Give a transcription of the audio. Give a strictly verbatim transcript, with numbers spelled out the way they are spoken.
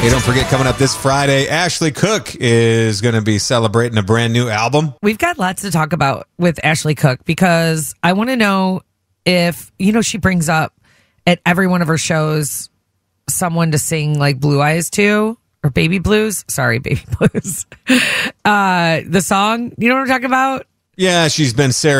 Hey, don't forget, coming up this Friday, Ashley Cook is going to be celebrating a brand new album. We've got lots to talk about with Ashley Cook because I want to know if, you know, she brings up at every one of her shows someone to sing like Blue Eyes to, or Baby Blues. Sorry, Baby Blues. uh, the song, you know what I'm talking about? Yeah, she's been Sarah